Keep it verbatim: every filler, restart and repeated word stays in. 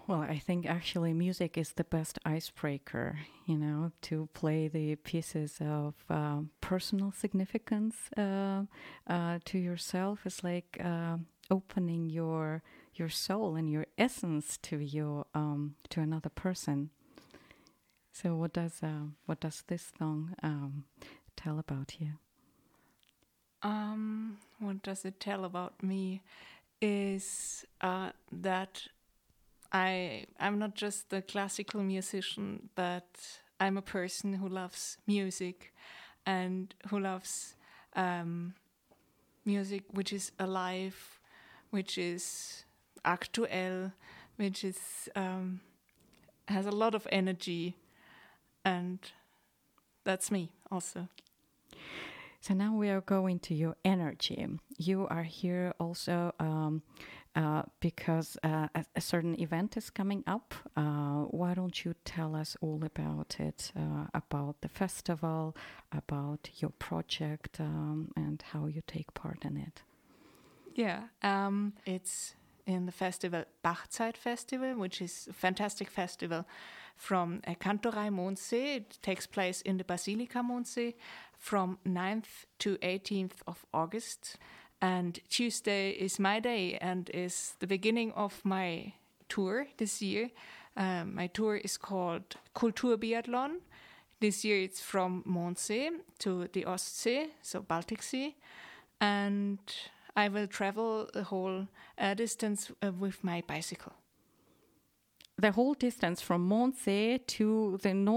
Well, I think actually music is the best icebreaker, you know, to play the pieces of um, personal significance uh, uh, to yourself is like uh, opening your your soul and your essence to your um, to another person. So, what does uh, what does this song um, tell about you? Um, what does it tell about me? Is uh, that I I'm not just a classical musician, but I'm a person who loves music, and who loves um, music which is alive, which is aktuell, which is um, has a lot of energy, and that's me also. So now we are going to your energy. You are here also um, uh, because uh, a, a certain event is coming up. Uh, why don't you tell us all about it, uh, about the festival, about your project, um, and how you take part in it? Yeah, um, it's in the festival Bachzeit Festival, which is a fantastic festival from uh, Kantorei Mondsee. It takes place in the Basilica Mondsee from ninth to eighteenth of August. And Tuesday is my day and is the beginning of my tour this year. Um, my tour is called Kulturbiathlon. This year it's from Mondsee to the Ostsee, so Baltic Sea. And I will travel the whole uh, distance uh, with my bicycle. The whole distance from Mondsee to the north